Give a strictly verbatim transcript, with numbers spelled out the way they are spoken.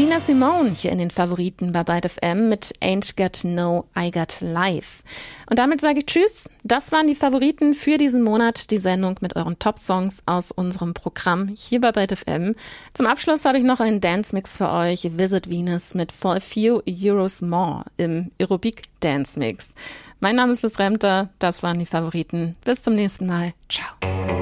Nina Simone hier in den Favoriten bei Byte F M mit Ain't Got No, I Got Life. Und damit sage ich Tschüss. Das waren die Favoriten für diesen Monat, die Sendung mit euren Top-Songs aus unserem Programm hier bei Byte F M. Zum Abschluss habe ich noch einen Dance-Mix für euch, Visit Venus mit For a Few Euros More im Aerobic Dance Mix. Mein Name ist Liz Remter, das waren die Favoriten. Bis zum nächsten Mal. Ciao.